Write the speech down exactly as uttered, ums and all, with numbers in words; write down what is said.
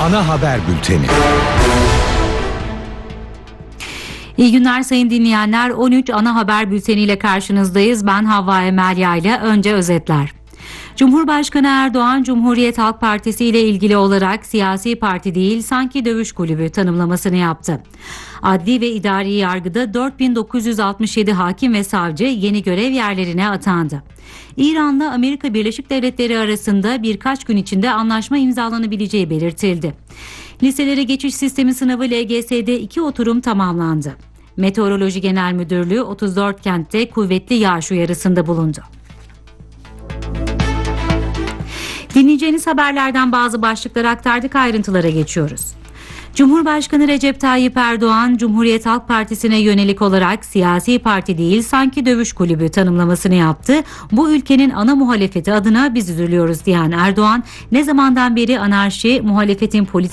Ana Haber Bülteni. İyi günler sayın dinleyenler. on üç Ana Haber Bülteni ile karşınızdayız. Ben Havva Emelya ile önce özetler. Cumhurbaşkanı Erdoğan, Cumhuriyet Halk Partisi ile ilgili olarak siyasi parti değil sanki dövüş kulübü tanımlamasını yaptı. Adli ve idari yargıda dört bin dokuz yüz altmış yedi hakim ve savcı yeni görev yerlerine atandı. İran'la Amerika Birleşik Devletleri arasında birkaç gün içinde anlaşma imzalanabileceği belirtildi. Liselere geçiş sistemi sınavı L G S'de iki oturum tamamlandı. Meteoroloji Genel Müdürlüğü otuz dört kentte kuvvetli yağış uyarısında bulundu. Dinleyeceğiniz haberlerden bazı başlıkları aktardık, ayrıntılara geçiyoruz. Cumhurbaşkanı Recep Tayyip Erdoğan, Cumhuriyet Halk Partisi'ne yönelik olarak siyasi parti değil sanki dövüş kulübü tanımlamasını yaptı. Bu ülkenin ana muhalefeti adına biz üzülüyoruz diyen Erdoğan, ne zamandan beri anarşi, muhalefetin politik